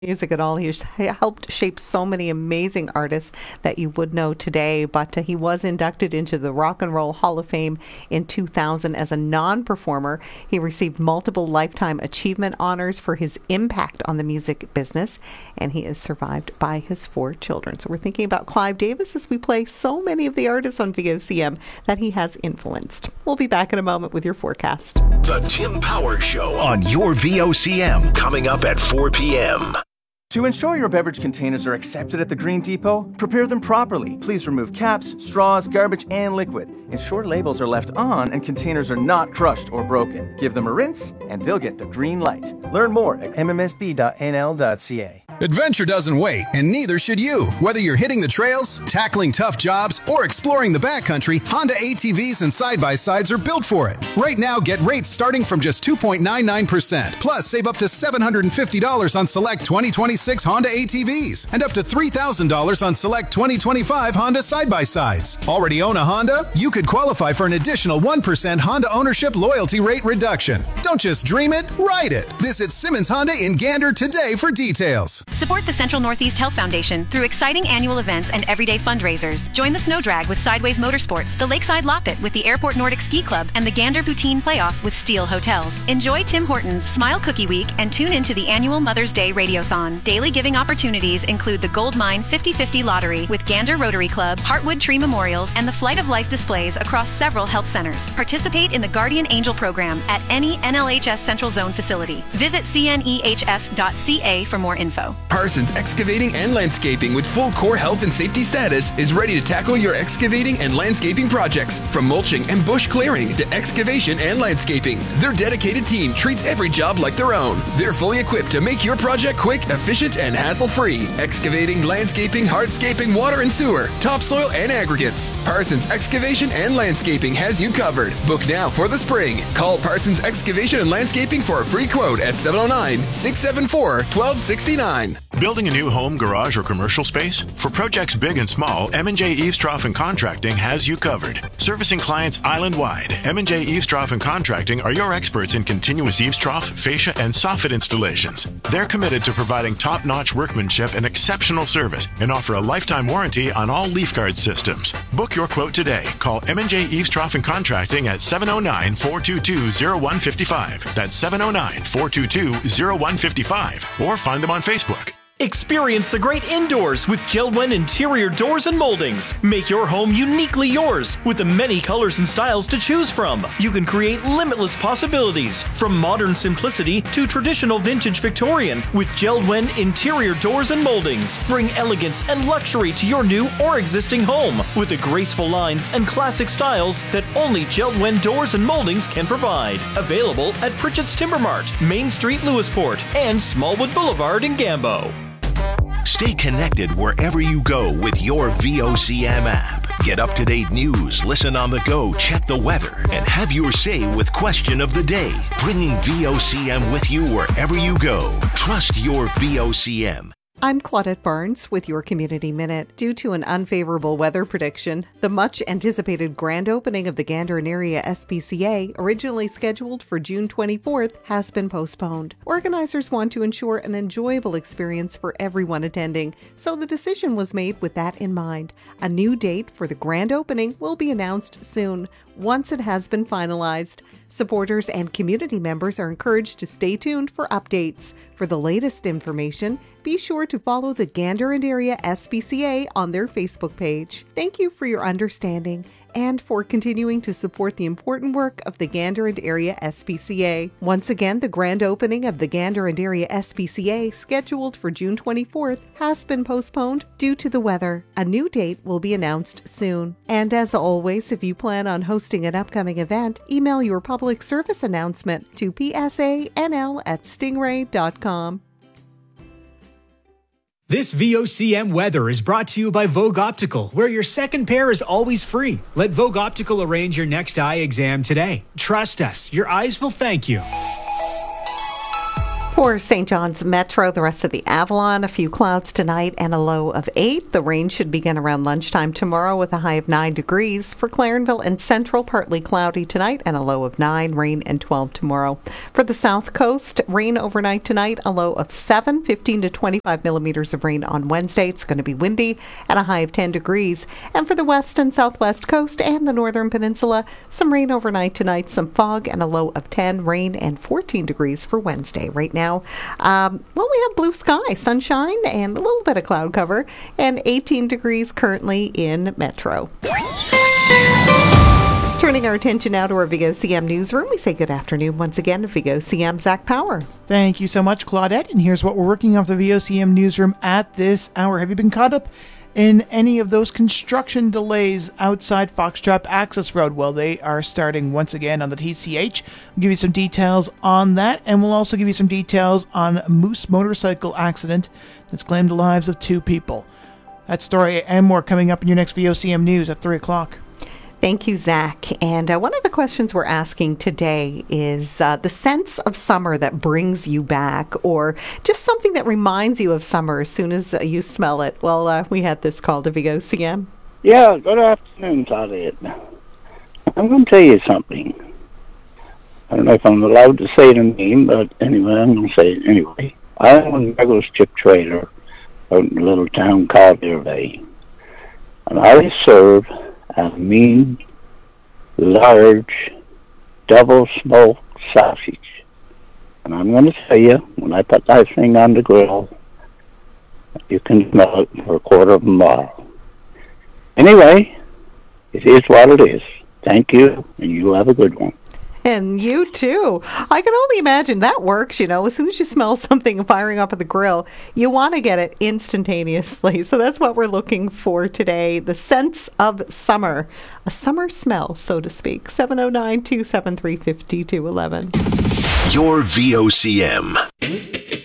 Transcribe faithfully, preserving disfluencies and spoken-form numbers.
music at all. He helped shape so many amazing artists that you would know today, but uh, he was inducted into the Rock and Roll Hall of Fame in two thousand as a non-performer. He received multiple Lifetime Achievement honors for his impact on the music business, and he is survived by his four children. So we're thinking about Clive Davis as we play so many of the artists on V O C M that he has influenced. We'll be back in a moment with your forecast. The Tim Power Show on your V O C M, coming up at four p.m. To ensure your beverage containers are accepted at the Green Depot, prepare them properly. Please remove caps, straws, garbage, and liquid. Ensure labels are left on and containers are not crushed or broken. Give them a rinse, and they'll get the green light. Learn more at m m s b dot n l dot c a. Adventure doesn't wait, and neither should you. Whether you're hitting the trails, tackling tough jobs, or exploring the backcountry, Honda A T Vs and side-by-sides are built for it. Right now, get rates starting from just two point nine nine percent. Plus, save up to seven hundred fifty dollars on select twenty twenty-six Honda A T Vs and up to three thousand dollars on select twenty twenty-five Honda side-by-sides. Already own a Honda? You could qualify for an additional one percent Honda ownership loyalty rate reduction. Don't just dream it, ride it. Visit Simmons Honda in Gander today for details. Support the Central Northeast Health Foundation through exciting annual events and everyday fundraisers. Join the Snow Drag with Sideways Motorsports, the Lakeside Loppet with the Airport Nordic Ski Club, and the Gander Poutine Playoff with Steel Hotels. Enjoy Tim Hortons Smile Cookie Week and tune into the annual Mother's Day Radiothon. Daily giving opportunities include the Gold Mine fifty fifty Lottery with Gander Rotary Club, Heartwood Tree Memorials, and the Flight of Life displays across several health centers. Participate in the Guardian Angel program at any N L H S Central Zone facility. Visit c n e h f dot c a for more info. Parsons Excavating and Landscaping with full core health and safety status is ready to tackle your excavating and landscaping projects, from mulching and bush clearing to excavation and landscaping. Their dedicated team treats every job like their own. They're fully equipped to make your project quick, efficient, and hassle-free. Excavating, landscaping, hardscaping, water and sewer, topsoil, and aggregates. Parsons Excavation and Landscaping has you covered. Book now for the spring. Call Parsons Excavation and Landscaping for a free quote at seven oh nine, six seven four, one two six nine. Building a new home, garage, or commercial space? For projects big and small, M and J Eavestrough and Contracting has you covered. Servicing clients island-wide, M and J Eavestrough and Contracting are your experts in continuous eavestrough, fascia, and soffit installations. They're committed to providing top-notch workmanship and exceptional service and offer a lifetime warranty on all leaf guard systems. Book your quote today. Call M and J Eavestrough and Contracting at seven oh nine, four two two, oh one five five. That's seven oh nine, four two two, oh one five five. Or find them on Facebook. Experience the great indoors with Jeld-Wen Interior Doors and Moldings. Make your home uniquely yours with the many colors and styles to choose from. You can create limitless possibilities, from modern simplicity to traditional vintage Victorian, with Jeld-Wen Interior Doors and Moldings. Bring elegance and luxury to your new or existing home with the graceful lines and classic styles that only Jeld-Wen Doors and Moldings can provide. Available at Pritchett's Timber Mart, Main Street, Lewisport, and Smallwood Boulevard in Gambo. Stay connected wherever you go with your V O C M app. Get up-to-date news, listen on the go, check the weather, and have your say with Question of the Day. Bringing V O C M with you wherever you go. Trust your V O C M. I'm Claudette Barnes with your Community Minute. Due to an unfavorable weather prediction, the much-anticipated grand opening of the Gander and Area S P C A, originally scheduled for June twenty-fourth, has been postponed. Organizers want to ensure an enjoyable experience for everyone attending, so the decision was made with that in mind. A new date for the grand opening will be announced soon, once it has been finalized. Supporters and community members are encouraged to stay tuned for updates. For the latest information, be sure to follow the Gander and Area S P C A on their Facebook page. Thank you for your understanding and for continuing to support the important work of the Gander and Area S P C A. Once again, the grand opening of the Gander and Area S P C A, scheduled for June twenty-fourth, has been postponed due to the weather. A new date will be announced soon. And as always, if you plan on hosting an upcoming event, email your public service announcement to p s a n l at stingray dot com. This V O C M weather is brought to you by Vogue Optical, where your second pair is always free. Let Vogue Optical arrange your next eye exam today. Trust us, your eyes will thank you. For Saint John's Metro, the rest of the Avalon, a few clouds tonight and a low of eight. The rain should begin around lunchtime tomorrow with a high of nine degrees. For Clarenville and Central, partly cloudy tonight and a low of nine, rain and twelve tomorrow. For the South Coast, rain overnight tonight, a low of seven, fifteen to twenty-five millimeters of rain on Wednesday. It's going to be windy and a high of ten degrees. And for the West and Southwest Coast and the Northern Peninsula, some rain overnight tonight, some fog and a low of ten, rain and fourteen degrees for Wednesday. Right now, Now, um, well, we have blue sky, sunshine, and a little bit of cloud cover, and eighteen degrees currently in Metro. Turning our attention now to our V O C M newsroom, we say good afternoon once again to V O C M Zach Power. Thank you so much, Claudette. And here's what we're working off the V O C M newsroom at this hour. Have you been caught up in any of those construction delays outside Foxtrot Access Road? Well, they are starting once again on the T C H. We'll give you some details on that, and we'll also give you some details on a Moose motorcycle accident that's claimed the lives of two people. That story and more coming up in your next V O C M News at three o'clock. Thank you, Zach. And uh, one of the questions we're asking today is uh, the sense of summer that brings you back, or just something that reminds you of summer as soon as uh, you smell it. Well, uh, we had this call to V O C M. Yeah, good afternoon, Claudette. I'm going to tell you something. I don't know if I'm allowed to say the name, but anyway, I'm going to say it anyway. I own a Douglas chip trailer out in a little town called Deer Bay. And I serve a mean, large, double-smoked sausage. And I'm going to tell you, when I put that thing on the grill, you can smell it for a quarter of a mile. Anyway, it is what it is. Thank you, and you have a good one. And you too. I can only imagine that works, you know. As soon as you smell something firing up at the grill, you want to get it instantaneously. So that's what we're looking for today. The sense of summer. A summer smell, so to speak. seven oh nine, two seven three, five two one one. Your V O C M.